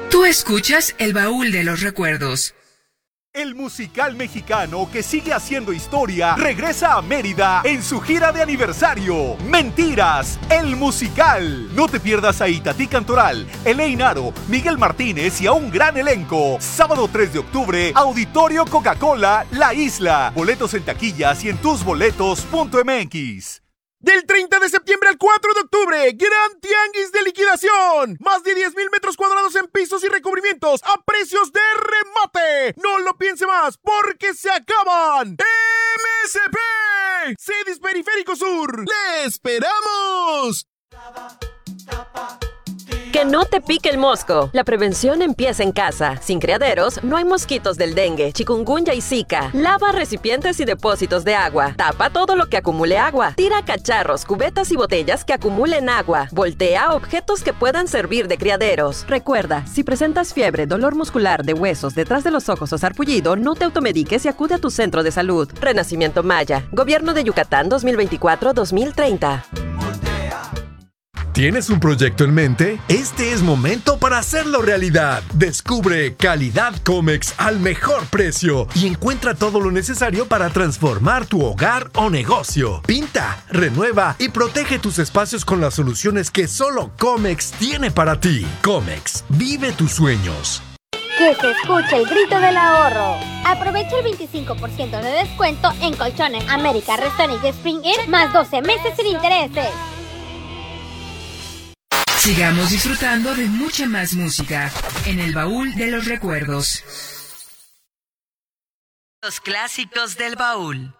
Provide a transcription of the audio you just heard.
Tú escuchas El Baúl de los Recuerdos. El musical mexicano que sigue haciendo historia regresa a Mérida en su gira de aniversario. Mentiras, el musical. No te pierdas a Itatí Cantoral, Elaine Aro, Miguel Martínez y a un gran elenco. Sábado 3 de octubre, Auditorio Coca-Cola, La Isla. Boletos en taquillas y en tusboletos.mx. Del 30 de septiembre al 4 de octubre, Gran Tianguis de liquidación. Más de 10,000 metros cuadrados en pisos y recubrimientos a precios de remate. No lo piense más porque se acaban. MSP, Cedis Periférico Sur. ¡Le esperamos! Que no te pique el mosco. La prevención empieza en casa. Sin criaderos, no hay mosquitos del dengue, chikungunya y zika. Lava recipientes y depósitos de agua. Tapa todo lo que acumule agua. Tira cacharros, cubetas y botellas que acumulen agua. Voltea objetos que puedan servir de criaderos. Recuerda, si presentas fiebre, dolor muscular de huesos detrás de los ojos o sarpullido, no te automediques y acude a tu centro de salud. Renacimiento Maya. Gobierno de Yucatán 2024-2030. ¿Tienes un proyecto en mente? Este es momento para hacerlo realidad. Descubre Calidad Comex al mejor precio y encuentra todo lo necesario para transformar tu hogar o negocio. Pinta, renueva y protege tus espacios con las soluciones que solo Comex tiene para ti. Comex, vive tus sueños. Que se escuche el grito del ahorro. Aprovecha el 25% de descuento en colchones América, Restonic y Spring Air más 12 meses sin intereses. Sigamos disfrutando de mucha más música en El Baúl de los Recuerdos. Los clásicos del baúl.